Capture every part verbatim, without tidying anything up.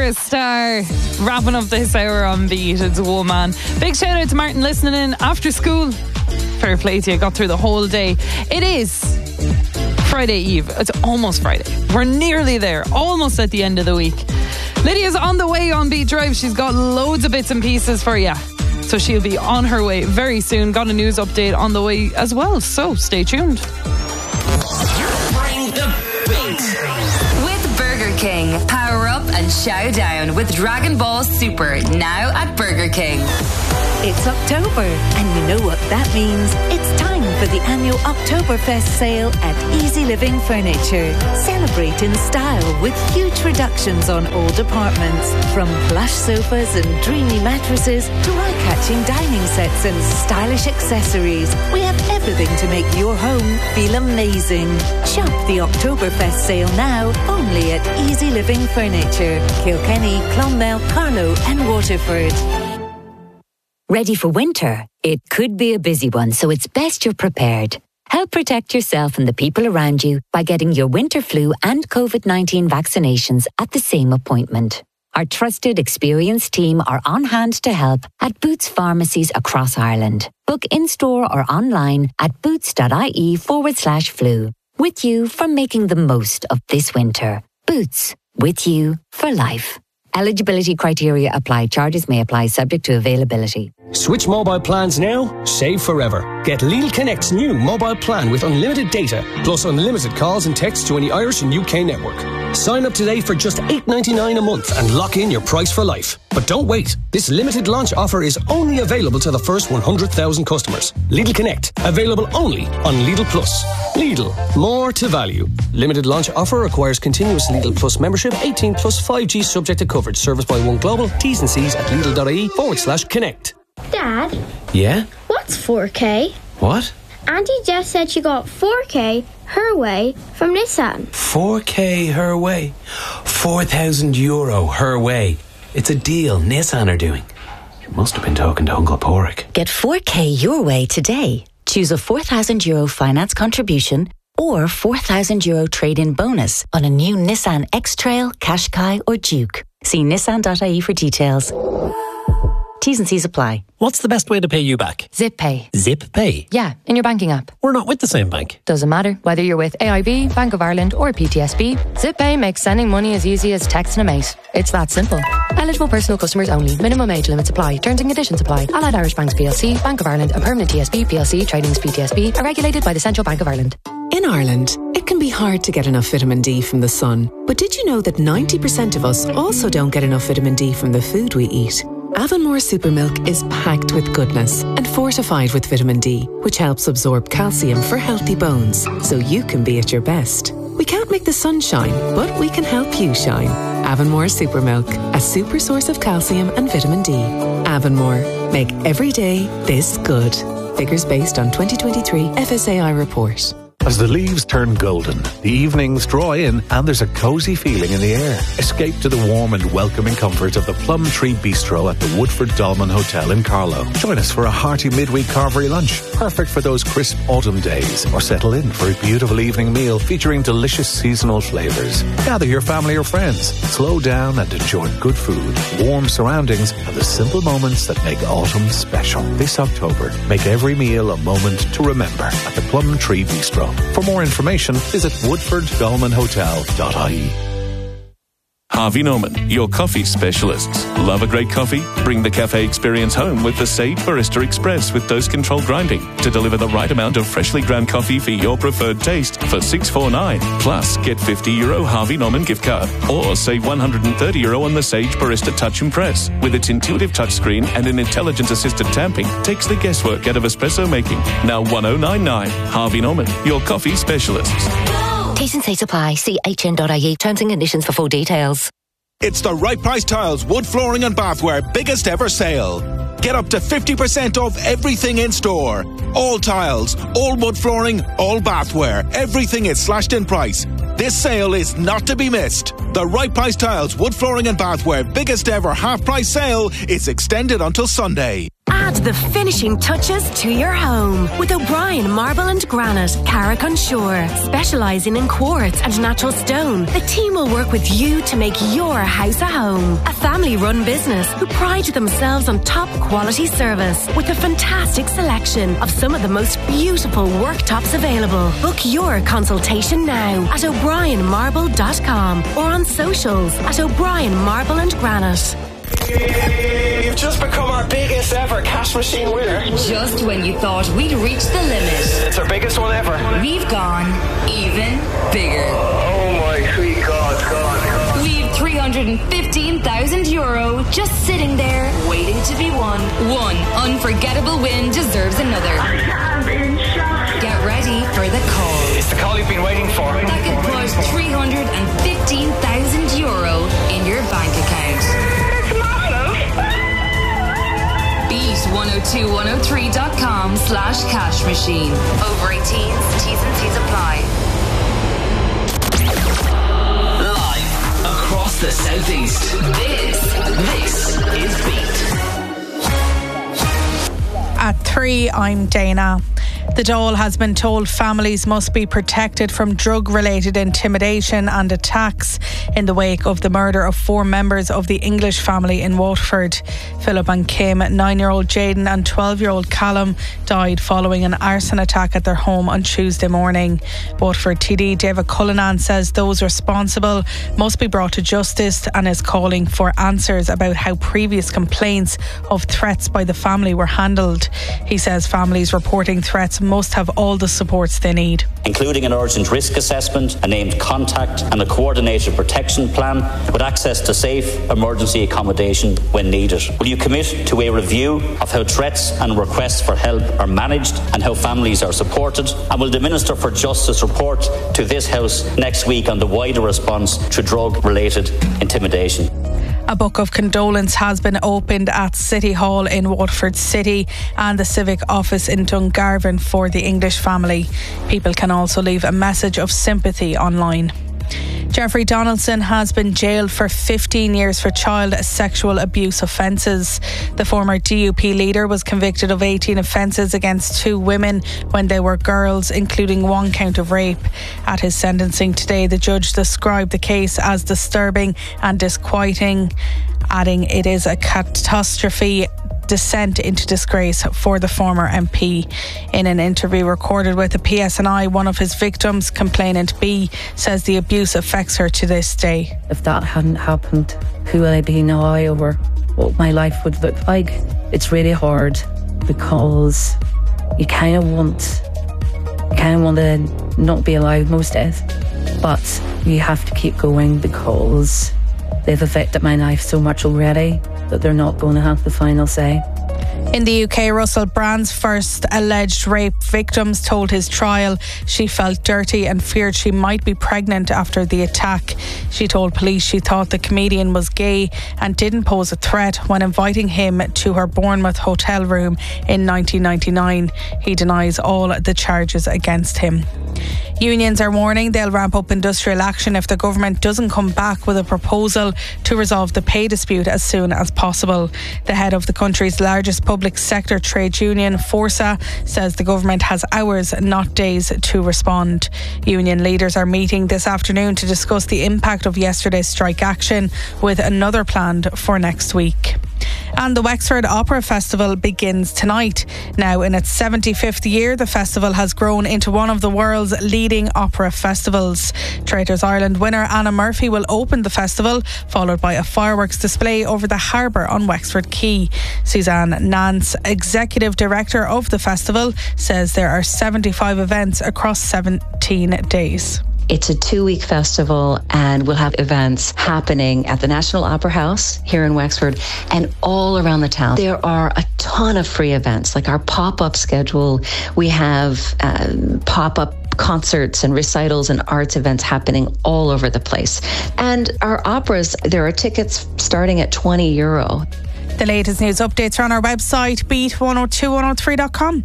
a star. Wrapping up this hour on Beat. It's Woman. Big shout out to Martin listening in after school. Fair play to you. Got through the whole day. It is Friday Eve. It's almost Friday. We're nearly there. Almost at the end of the week. Lydia's on the way on Beat Drive. She's got loads of bits and pieces for you. So she'll be on her way very soon. Got a news update on the way as well. So stay tuned. Bring the beat. With Burger King. Power up and chow down with Dragon Ball Super. Now at Burger King. It's October, and you know what that means. It's time for the annual Oktoberfest sale at Easy Living Furniture. Celebrate in style with huge reductions on all departments. From plush sofas and dreamy mattresses to eye-catching dining sets and stylish accessories. We have everything to make your home feel amazing. Shop the Oktoberfest sale now, only at Easy Living Furniture. Kilkenny, Clonmel, Carlow and Waterford. Ready for winter? It could be a busy one, so it's best you're prepared. Help protect yourself and the people around you by getting your winter flu and covid nineteen vaccinations at the same appointment. Our trusted, experienced team are on hand to help at Boots pharmacies across Ireland. Book in-store or online at boots.ie forward slash flu. With you for making the most of this winter. Boots, with you for life. Eligibility criteria apply. Charges may apply subject to availability. Switch mobile plans now, save forever. Get Lidl Connect's new mobile plan with unlimited data, plus unlimited calls and texts to any Irish and U K network. Sign up today for just eight ninety-nine a month and lock in your price for life. But don't wait. This limited launch offer is only available to the first one hundred thousand customers. Lidl Connect, available only on Lidl Plus. Lidl, more to value. Limited launch offer requires continuous Lidl Plus membership, eighteen plus five G subject to coverage. Service by One Global. T's and C's at Lidl.ie forward slash connect. Dad? Yeah? What's four K? What? Auntie just said she got four K her way from Nissan. four K her way? four thousand euro her way. It's a deal Nissan are doing. She must have been talking to Uncle Porrick. Get four K your way today. Choose a four thousand euro finance contribution or four thousand euro trade-in bonus on a new Nissan X-Trail, Qashqai or Duke. See nissan dot I E for details. T's and C's apply. What's the best way to pay you back? Zip Pay. Zip Pay? Yeah, in your banking app. We're not with the same bank. Doesn't matter. Whether you're with A I B, Bank of Ireland or P T S B, Zip Pay makes sending money as easy as texting a mate. It's that simple. Eligible personal customers only. Minimum age limits apply. Terms and conditions apply. Allied Irish Banks P L C, Bank of Ireland and Permanent T S B P L C trading as P T S B are regulated by the Central Bank of Ireland. In Ireland, it can be hard to get enough vitamin D from the sun. But did you know that ninety percent of us also don't get enough vitamin D from the food we eat? Avonmore Supermilk is packed with goodness and fortified with vitamin D, which helps absorb calcium for healthy bones, so you can be at your best. We can't make the sun shine, but we can help you shine. Avonmore Supermilk, a super source of calcium and vitamin D. Avonmore, make every day this good. Figures based on twenty twenty-three F S A I report. As the leaves turn golden, the evenings draw in and there's a cosy feeling in the air. Escape to the warm and welcoming comfort of the Plum Tree Bistro at the Woodford Dolman Hotel in Carlow. Join us for a hearty midweek carvery lunch, perfect for those crisp autumn days. Or settle in for a beautiful evening meal featuring delicious seasonal flavours. Gather your family or friends. Slow down and enjoy good food, warm surroundings and the simple moments that make autumn special. This October, make every meal a moment to remember at the Plum Tree Bistro. For more information, visit woodford dolman hotel dot I E. Harvey Norman, your coffee specialists. Love a great coffee? Bring the cafe experience home with the Sage Barista Express with dose-controlled grinding to deliver the right amount of freshly ground coffee for your preferred taste for six forty-nine. Plus, get fifty euro Harvey Norman gift card or save one hundred thirty euro on the Sage Barista Touch and Press. With its intuitive touchscreen and an intelligent assisted tamping, takes the guesswork out of espresso making. Now one oh nine nine. Harvey Norman, your coffee specialists. T's and C's apply. See H N dot I E. Terms and conditions for full details. It's the Right Price Tiles wood flooring and bathware biggest ever sale. Get up to fifty percent off everything in store. All tiles, all wood flooring, all bathware. Everything is slashed in price. This sale is not to be missed. The Right Price Tiles wood flooring and bathware biggest ever half price sale is extended until Sunday. Add the finishing touches to your home with O'Brien Marble and Granite, Carrick-on-Shore. Specialising in quartz and natural stone, the team will work with you to make your house a home. A family-run business who pride themselves on top quality service with a fantastic selection of some of the most beautiful worktops available. Book your consultation now at o'brien marble dot com or on socials at O'Brien Marble and Granite. You've just become our biggest ever cash machine winner. Just when you thought we'd reached the limit, It's our biggest one ever. we've gone even bigger. Oh my sweet God, God, God. We've three hundred fifteen thousand euro just sitting there waiting to be won. One unforgettable win deserves another. Get ready for the call. It's the call you've been waiting for. That could put three hundred fifteen thousand euro in your bank account. Beat one oh two one oh three dot com slash cash machine. Over eighteens, T's and C's apply. Live across the southeast. This, this is Beat. At three, I'm Dana. The Dáil has been told families must be protected from drug-related intimidation and attacks in the wake of the murder of four members of the English family in Waterford. Philip and Kim, nine-year-old Jaden and twelve-year-old Callum died following an arson attack at their home on Tuesday morning. Waterford T D David Cullinan says those responsible must be brought to justice and is calling for answers about how previous complaints of threats by the family were handled. He says families reporting threats must have all the supports they need, including an urgent risk assessment, a named contact and a coordinated protection plan with access to safe emergency accommodation when needed. Will you commit to a review of how threats and requests for help are managed and how families are supported? And will the Minister for Justice report to this House next week on the wider response to drug-related intimidation? A book of condolence has been opened at City Hall in Waterford City and the Civic Office in Dungarvan for the English family. People can also leave a message of sympathy online. Jeffrey Donaldson has been jailed for fifteen years for child sexual abuse offences. The former D U P leader was convicted of eighteen offences against two women when they were girls, including one count of rape. At his sentencing today, the judge described the case as disturbing and disquieting, adding it is a catastrophe descent into disgrace for the former M P. In an interview recorded with the P S N I, one of his victims, complainant B, says the abuse affects her to this day. If that hadn't happened, who would I be now, or what my life would look like? It's really hard because you kind of want, you kind of want to not be alive most days, but you have to keep going because they've affected my life so much already that they're not going to have the final say. In the U K, Russell Brand's first alleged rape victims told his trial she felt dirty and feared she might be pregnant after the attack. She told police she thought the comedian was gay and didn't pose a threat when inviting him to her Bournemouth hotel room in nineteen ninety-nine. He denies all the charges against him. Unions are warning they'll ramp up industrial action if the government doesn't come back with a proposal to resolve the pay dispute as soon as possible. The head of the country's largest public sector trade union, Forsa, says the government has hours, not days, to respond. Union leaders are meeting this afternoon to discuss the impact of yesterday's strike action, with another planned for next week. And the Wexford Opera Festival begins tonight. Now in its seventy-fifth year, the festival has grown into one of the world's leading opera festivals. Traitors Ireland winner Anna Murphy will open the festival, followed by a fireworks display over the harbour on Wexford Quay. Suzanne Nance, executive director of the festival, says there are seventy-five events across seventeen days. It's a two-week festival and we'll have events happening at the National Opera House here in Wexford and all around the town. There are a ton of free events, like our pop-up schedule. We have uh, pop-up concerts and recitals and arts events happening all over the place. And our operas, there are tickets starting at twenty euro. The latest news updates are on our website, beat one oh two one oh three dot com.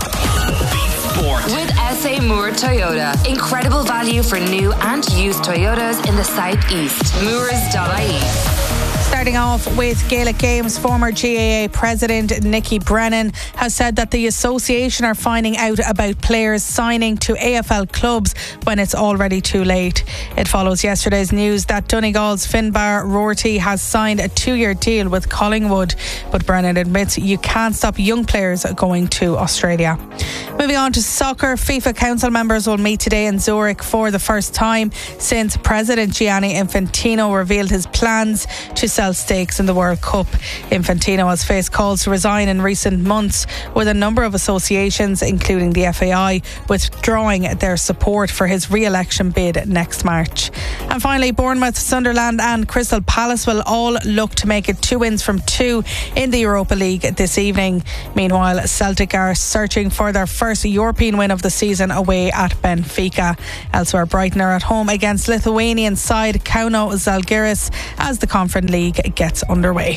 With S A Moore Toyota. Incredible value for new and used Toyotas in the southeast. Moores dot I E. Starting off with Gaelic Games, former G A A President Nicky Brennan has said that the association are finding out about players signing to A F L clubs when it's already too late. It follows yesterday's news that Donegal's Finbar Rorty has signed a two-year deal with Collingwood, but Brennan admits you can't stop young players going to Australia. Moving on to soccer, FIFA Council members will meet today in Zurich for the first time since President Gianni Infantino revealed his plans to sell stakes in the World Cup. Infantino has faced calls to resign in recent months, with a number of associations, including the F A I, withdrawing their support for his re-election bid next March. And finally, Bournemouth, Sunderland and Crystal Palace will all look to make it two wins from two in the Europa League this evening. Meanwhile, Celtic are searching for their first European win of the season away at Benfica. Elsewhere, Brighton are at home against Lithuanian side Kauno Žalgiris as the Conference League gets underway.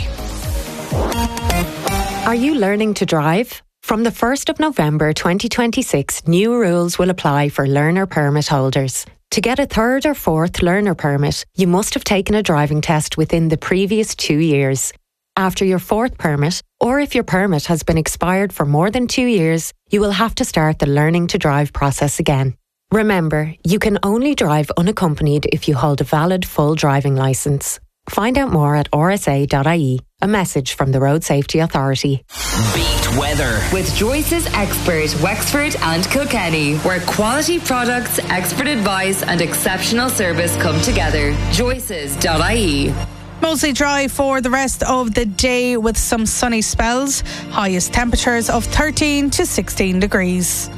Are you learning to drive? From the first of November twenty twenty-six, new rules will apply for learner permit holders. To get a third or fourth learner permit, you must have taken a driving test within the previous two years. After your fourth permit, or if your permit has been expired for more than two years, you will have to start the learning to drive process again. Remember, you can only drive unaccompanied if you hold a valid full driving licence. Find out more at r s a dot i e. A message from the Road Safety Authority. Beat weather with Joyce's Expert, Wexford and Kilkenny, where quality products, expert advice and exceptional service come together. Joyces dot I E. Mostly dry for the rest of the day with some sunny spells. Highest temperatures of thirteen to sixteen degrees.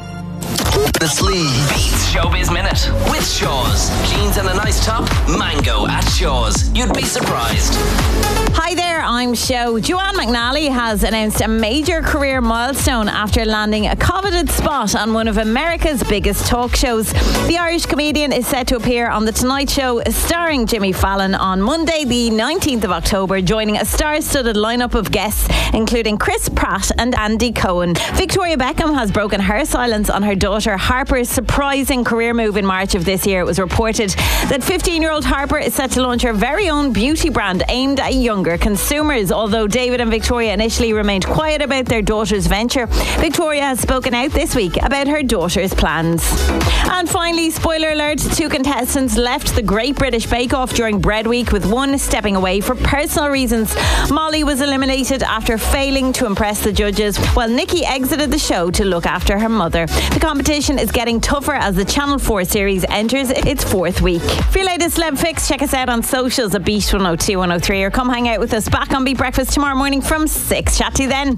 The Sleeve Beats Showbiz Minute with Shaw's. Jeans and a nice top, mango at Shaw's. You'd be surprised. Hi there, I'm Sho. Joanne McNally has announced a major career milestone after landing a coveted spot on one of America's biggest talk shows. The Irish comedian is set to appear on The Tonight Show starring Jimmy Fallon on Monday the nineteenth of October, joining a star-studded lineup of guests including Chris Pratt and Andy Cohen. Victoria Beckham has broken her silence on her daughter Harper's surprising career move in March of this year. It was reported that fifteen-year-old Harper is set to launch her very own beauty brand aimed at younger consumers. Although David and Victoria initially remained quiet about their daughter's venture, Victoria has spoken out this week about her daughter's plans. And finally, spoiler alert, two contestants left the Great British Bake Off during Bread Week, with one stepping away for personal reasons. Molly was eliminated after failing to impress the judges, while Nikki exited the show to look after her mother. The competition is getting tougher as the Channel four series enters its fourth week. For your latest Celeb Fix, check us out on socials at Beat one oh two, one oh three, or come hang out with us back on Beat Breakfast tomorrow morning from six. Chat to you then.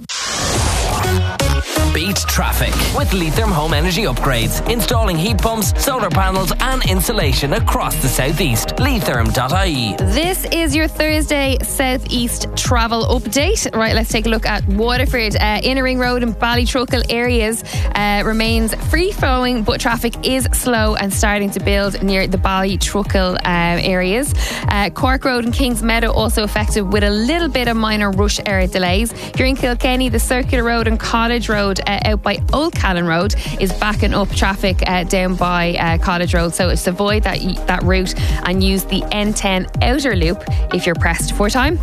Beat traffic with Leitrim Home Energy Upgrades. Installing heat pumps, solar panels and insulation across the southeast. Leitrim dot I E. This is your Thursday southeast travel update. Right, let's take a look at Waterford. Uh, Inner Ring Road and Ballytruckle areas uh, remains free flowing, but traffic is slow and starting to build near the Ballytruckle uh, areas. Uh, Cork Road and Kings Meadow also affected with a little bit of minor rush hour delays. If you're in Kilkenny, the Circular Road and Cottage Road uh, out by Old Callan Road is backing up traffic uh, down by uh, Cottage Road, so just avoid that that route and use the N ten outer loop if you're pressed for time.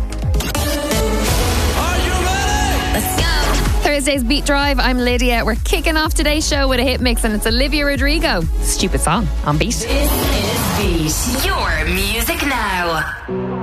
Let's go. Thursday's Beat Drive. I'm Lydia. We're kicking off today's show with a hit mix, and it's Olivia Rodrigo. Stupid song on Beat. This is Beat. Your music now.